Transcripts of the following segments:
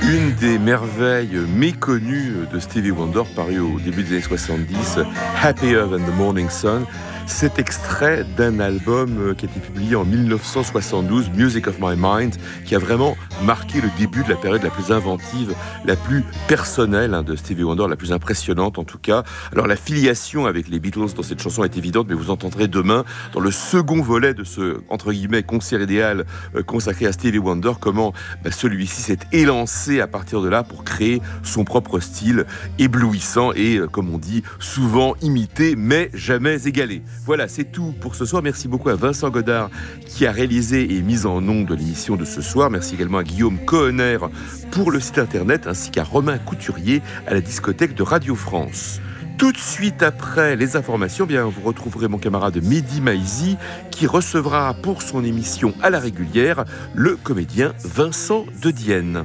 Une des merveilles méconnues de Stevie Wonder, paru au début des années 70, Happier Than the Morning Sun. Cet extrait d'un album qui a été publié en 1972, Music of My Mind, qui a vraiment marqué le début de la période la plus inventive, la plus personnelle de Stevie Wonder, la plus impressionnante en tout cas. Alors la filiation avec les Beatles dans cette chanson est évidente, mais vous entendrez demain, dans le second volet de ce, entre guillemets, concert idéal consacré à Stevie Wonder, comment celui-ci s'est élancé à partir de là pour créer son propre style éblouissant et, comme on dit, souvent imité, mais jamais égalé. Voilà, c'est tout pour ce soir. Merci beaucoup à Vincent Godard qui a réalisé et mis en ondes l'émission de ce soir. Merci également à Guillaume Cohenner pour le site internet, ainsi qu'à Romain Couturier à la discothèque de Radio France. Tout de suite après les informations, vous retrouverez mon camarade Mehdi Maizi qui recevra pour son émission à la régulière le comédien Vincent De Dienne.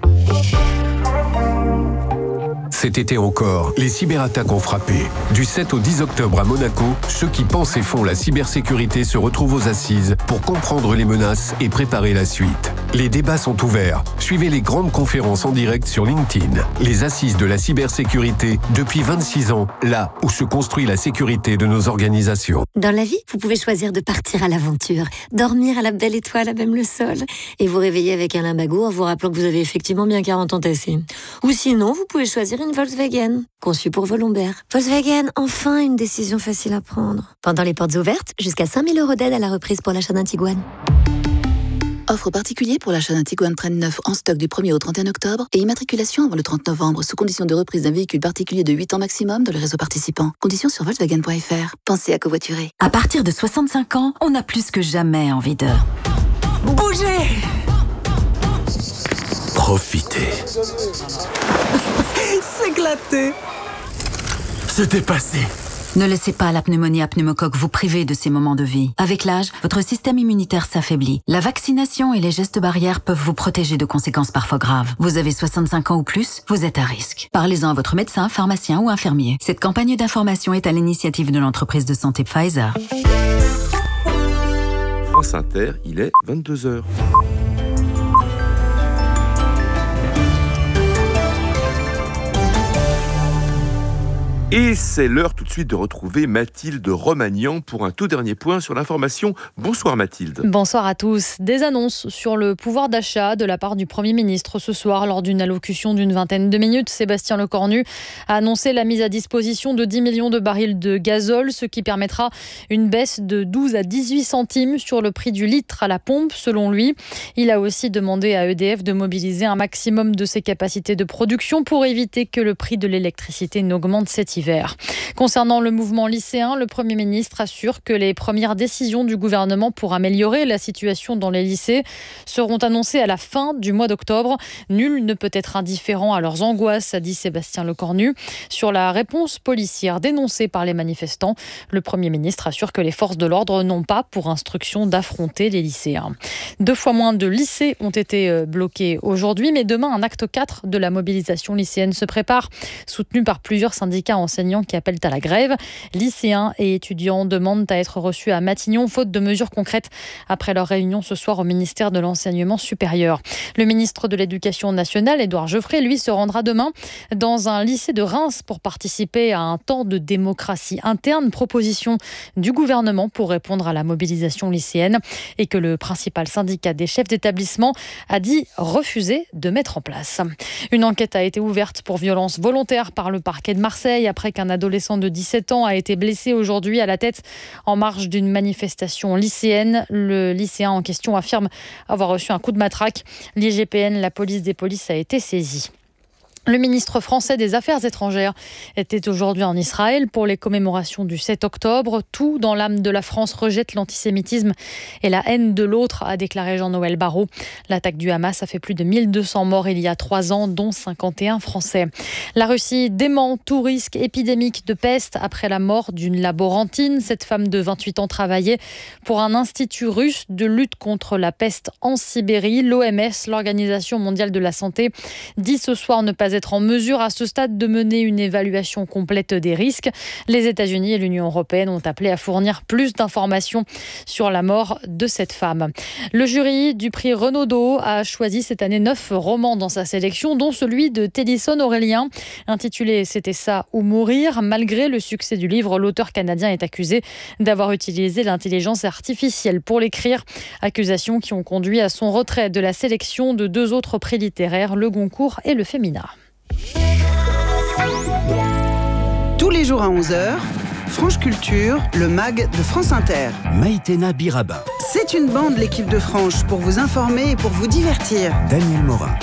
Cet été encore, les cyberattaques ont frappé. Du 7 au 10 octobre à Monaco, ceux qui pensent et font la cybersécurité se retrouvent aux assises pour comprendre les menaces et préparer la suite. Les débats sont ouverts. Suivez les grandes conférences en direct sur LinkedIn. Les assises de la cybersécurité depuis 26 ans, là où se construit la sécurité de nos organisations. Dans la vie, vous pouvez choisir de partir à l'aventure, dormir à la belle étoile à même le sol, et vous réveiller avec un limbago en vous rappelant que vous avez effectivement bien 40 ans tassés. Ou sinon, vous pouvez choisir une Volkswagen, conçue pour vos lombaires. Volkswagen, enfin une décision facile à prendre. Pendant les portes ouvertes, jusqu'à 5 000 € d'aide à la reprise pour l'achat d'un Tiguan. Offre particulier pour l'achat d'un Tiguan Trend 9 en stock du 1er au 31 octobre et immatriculation avant le 30 novembre sous condition de reprise d'un véhicule particulier de 8 ans maximum dans le réseau participant. Conditions sur Volkswagen.fr. Pensez à covoiturer. À partir de 65 ans, on a plus que jamais envie de bouger. Profitez. S'éclater. Se dépasser. Ne laissez pas la pneumonie à pneumocoque vous priver de ces moments de vie. Avec l'âge, votre système immunitaire s'affaiblit. La vaccination et les gestes barrières peuvent vous protéger de conséquences parfois graves. Vous avez 65 ans ou plus, vous êtes à risque. Parlez-en à votre médecin, pharmacien ou infirmier. Cette campagne d'information est à l'initiative de l'entreprise de santé Pfizer. France Inter, il est 22h. Et c'est l'heure tout de suite de retrouver Mathilde Romagnan pour un tout dernier point sur l'information. Bonsoir Mathilde. Bonsoir à tous. Des annonces sur le pouvoir d'achat de la part du Premier ministre ce soir lors d'une allocution d'une vingtaine de minutes. Sébastien Lecornu a annoncé la mise à disposition de 10 millions de barils de gazole, ce qui permettra une baisse de 12 à 18 centimes sur le prix du litre à la pompe, selon lui. Il a aussi demandé à EDF de mobiliser un maximum de ses capacités de production pour éviter que le prix de l'électricité n'augmente cet hiver. Concernant le mouvement lycéen, le Premier ministre assure que les premières décisions du gouvernement pour améliorer la situation dans les lycées seront annoncées à la fin du mois d'octobre. Nul ne peut être indifférent à leurs angoisses, a dit Sébastien Lecornu. Sur la réponse policière dénoncée par les manifestants, le Premier ministre assure que les forces de l'ordre n'ont pas pour instruction d'affronter les lycéens. 2 fois moins de lycées ont été bloqués aujourd'hui, mais demain, un acte 4 de la mobilisation lycéenne se prépare, soutenu par plusieurs syndicats enseignants qui appellent à la grève. Lycéens et étudiants demandent à être reçus à Matignon, faute de mesures concrètes après leur réunion ce soir au ministère de l'Enseignement supérieur. Le ministre de l'Éducation nationale, Édouard Geoffrey, lui, se rendra demain dans un lycée de Reims pour participer à un temps de démocratie interne, proposition du gouvernement pour répondre à la mobilisation lycéenne et que le principal syndicat des chefs d'établissement a dit refuser de mettre en place. Une enquête a été ouverte pour violence volontaire par le parquet de Marseille après qu'un adolescent de 17 ans a été blessé aujourd'hui à la tête en marge d'une manifestation lycéenne. Le lycéen en question affirme avoir reçu un coup de matraque. L'IGPN, la police des polices, a été saisie. Le ministre français des Affaires étrangères était aujourd'hui en Israël pour les commémorations du 7 octobre. Tout dans l'âme de la France rejette l'antisémitisme et la haine de l'autre, a déclaré Jean-Noël Barrot. L'attaque du Hamas a fait plus de 1200 morts il y a 3 ans, dont 51 Français. La Russie dément tout risque épidémique de peste après la mort d'une laborantine. Cette femme de 28 ans travaillait pour un institut russe de lutte contre la peste en Sibérie. L'OMS, l'Organisation mondiale de la santé, dit ce soir ne pas être en mesure à ce stade de mener une évaluation complète des risques. Les États-Unis et l'Union européenne ont appelé à fournir plus d'informations sur la mort de cette femme. Le jury du prix Renaudot a choisi cette année 9 romans dans sa sélection, dont celui de Tennyson Aurélien, intitulé « C'était ça ou mourir ». Malgré le succès du livre, l'auteur canadien est accusé d'avoir utilisé l'intelligence artificielle pour l'écrire. Accusations qui ont conduit à son retrait de la sélection de 2 autres prix littéraires, le Goncourt et le Femina. Tous les jours à 11h, Franche Culture, le MAG de France Inter. Maïtena Biraba. C'est une bande, l'équipe de Franche, pour vous informer et pour vous divertir. Daniel Morin.